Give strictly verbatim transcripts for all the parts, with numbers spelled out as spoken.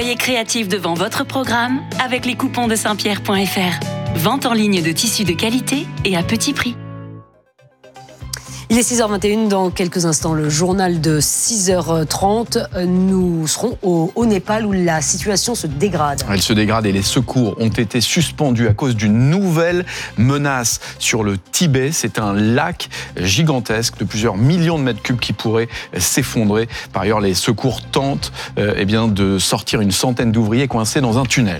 Soyez créatifs devant votre programme avec les coupons de saint pierre point f r. Vente en ligne de tissus de qualité et à petit prix. Il est six heures vingt et une, dans quelques instants, le journal de six heures trente. Nous serons au, au Népal où la situation se dégrade. Elle se dégrade et les secours ont été suspendus à cause d'une nouvelle menace sur le Tibet. C'est un lac gigantesque de plusieurs millions de mètres cubes qui pourrait s'effondrer. Par ailleurs, les secours tentent euh, eh bien, de sortir une centaine d'ouvriers coincés dans un tunnel.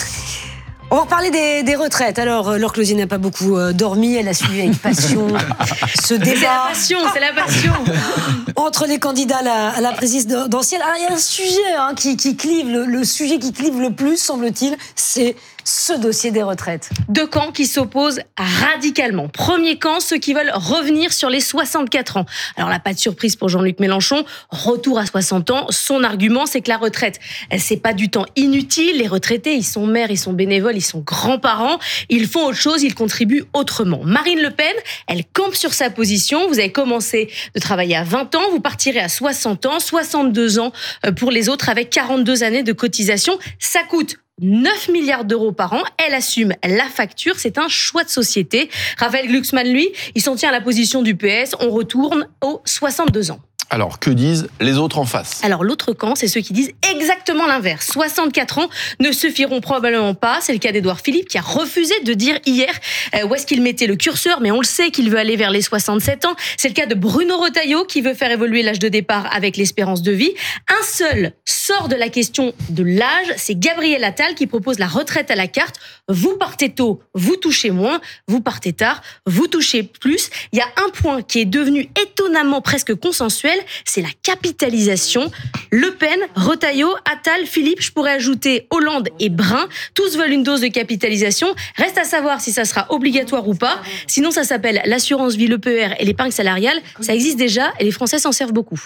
On va reparler des, des retraites. Alors, Laure Closier n'a pas beaucoup euh, dormi. Elle a suivi avec passion ce débat. C'est la passion, c'est la passion. Entre les candidats à la, à la présidentielle. Alors, il y a un sujet hein, qui, qui clive, le, le sujet qui clive le plus, semble-t-il, c'est ce dossier des retraites. Deux camps qui s'opposent radicalement. Premier camp, ceux qui veulent revenir sur les soixante-quatre ans. Alors là, pas de surprise pour Jean-Luc Mélenchon. Retour à soixante ans. Son argument, c'est que la retraite, c'est pas du temps inutile. Les retraités, ils sont mères, ils sont bénévoles, ils sont grands-parents. Ils font autre chose, ils contribuent autrement. Marine Le Pen, elle campe sur sa position. Vous avez commencé de travailler à vingt ans, vous partirez à soixante ans, soixante-deux ans pour les autres avec quarante-deux années de cotisation. Ça coûte neuf milliards d'euros par an. Elle assume la facture. C'est un choix de société. Raphaël Glucksmann, lui, il s'en tient à la position du P S. On retourne aux soixante-deux ans. Alors, que disent les autres en face ? Alors, l'autre camp, c'est ceux qui disent exactement l'inverse. soixante-quatre ans ne suffiront probablement pas. C'est le cas d'Édouard Philippe qui a refusé de dire hier euh, où est-ce qu'il mettait le curseur, mais on le sait qu'il veut aller vers les soixante-sept ans. C'est le cas de Bruno Retailleau qui veut faire évoluer l'âge de départ avec l'espérance de vie. Un seul sort de la question de l'âge, c'est Gabriel Attal qui propose la retraite à la carte. Vous partez tôt, vous touchez moins. Vous partez tard, vous touchez plus. Il y a un point qui est devenu étonnamment presque consensuel, c'est la capitalisation. Le Pen, Retailleau, Attal, Philippe, je pourrais ajouter Hollande et Brun. Tous veulent une dose de capitalisation. Reste à savoir si ça sera obligatoire ou pas. Sinon, ça s'appelle l'assurance vie, l'E P R et l'épargne salariale. Ça existe déjà et les Français s'en servent beaucoup.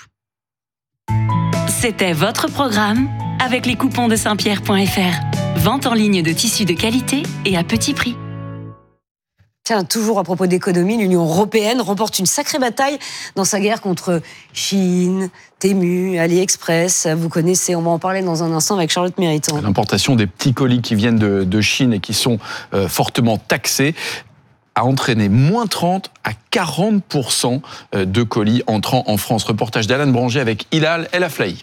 C'était votre programme avec les coupons de saint pierre point f r. Vente en ligne de tissus de qualité et à petit prix. Tiens, toujours à propos d'économie, l'Union européenne remporte une sacrée bataille dans sa guerre contre Chine, Temu, AliExpress. Vous connaissez, on va en parler dans un instant avec Charlotte Méritant. L'importation des petits colis qui viennent de, de Chine et qui sont euh, fortement taxés a entraîné moins trente à quarante pour cent de colis entrant en France. Reportage d'Alan Branger avec Hilal El Aflahi.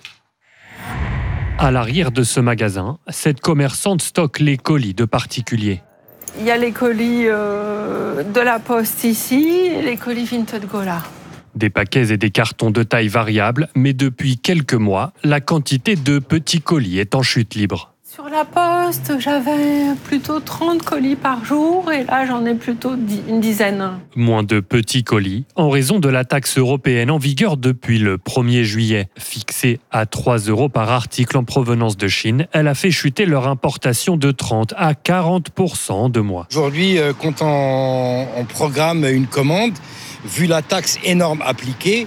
À l'arrière de ce magasin, cette commerçante stocke les colis de particuliers. Il y a les colis euh, de la Poste ici et les colis Vinted Go là. Des paquets et des cartons de taille variable, mais depuis quelques mois, la quantité de petits colis est en chute libre. Sur la Poste, j'avais plutôt trente colis par jour et là, j'en ai plutôt une dizaine. Moins de petits colis en raison de la taxe européenne en vigueur depuis le premier juillet. Fixée à trois euros par article en provenance de Chine, elle a fait chuter leur importation de trente à quarante pour cent de mois. Aujourd'hui, quand on, on programme une commande, vu la taxe énorme appliquée,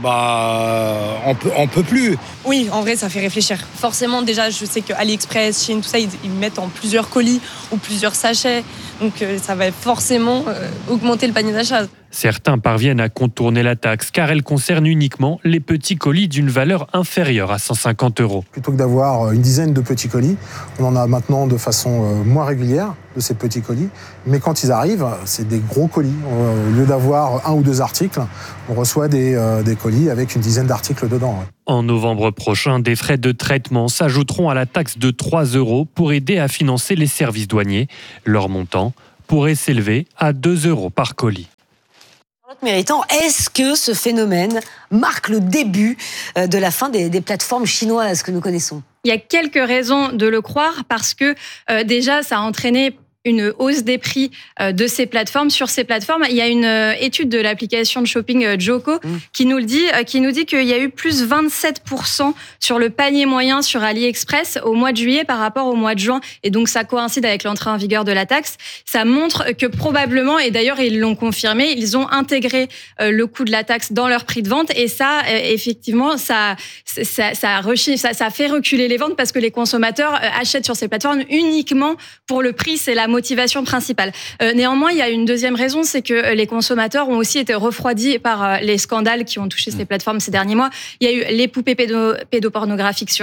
bah, on peut, on peut plus. Oui, en vrai, ça fait réfléchir. Forcément, déjà, je sais que AliExpress, Chine, tout ça, ils, ils mettent en plusieurs colis ou plusieurs sachets. Donc, euh, ça va forcément euh, augmenter le panier d'achat. Certains parviennent à contourner la taxe car elle concerne uniquement les petits colis d'une valeur inférieure à cent cinquante euros. Plutôt que d'avoir une dizaine de petits colis, on en a maintenant de façon moins régulière de ces petits colis. Mais quand ils arrivent, c'est des gros colis. Au lieu d'avoir un ou deux articles, on reçoit des, euh, des colis avec une dizaine d'articles dedans. En novembre prochain, des frais de traitement s'ajouteront à la taxe de trois euros pour aider à financer les services douaniers. Leur montant pourrait s'élever à deux euros par colis. Méritant, est-ce que ce phénomène marque le début de la fin des, des plateformes chinoises que nous connaissons ? Il y a quelques raisons de le croire parce que euh, déjà, ça a entraîné une hausse des prix de ces plateformes. Sur ces plateformes, il y a une étude de l'application de shopping Joko mmh. qui nous le dit, qui nous dit qu'il y a eu plus vingt-sept pour cent sur le panier moyen sur AliExpress au mois de juillet par rapport au mois de juin. Et donc, ça coïncide avec l'entrée en vigueur de la taxe. Ça montre que probablement, et d'ailleurs, ils l'ont confirmé, ils ont intégré le coût de la taxe dans leur prix de vente. Et ça, effectivement, ça, ça, ça, rechi- ça, ça fait reculer les ventes parce que les consommateurs achètent sur ces plateformes uniquement pour le prix. C'est la motivation principale. Euh, néanmoins, il y a une deuxième raison, c'est que les consommateurs ont aussi été refroidis par euh, les scandales qui ont touché ces plateformes ces derniers mois. Il y a eu les poupées pédo- pédopornographiques sur